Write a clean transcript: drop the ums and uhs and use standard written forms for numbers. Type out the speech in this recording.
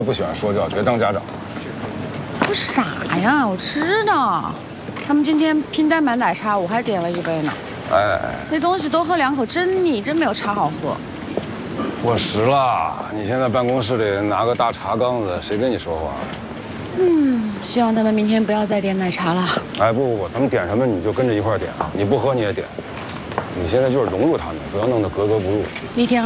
不喜欢说教，别当家长。 我傻呀，我知道。他们今天拼单买奶茶，我还点了一杯呢。 哎， 那东西多喝2口真腻，真没有茶好喝。 过时了，你现在办公室里拿个大茶缸子，谁跟你说话？ 希望他们明天不要再点奶茶了。 哎，不，他们点什么你就跟着一块点，你不喝你也点。你现在就是融入他们，不要弄得格格不入。 一天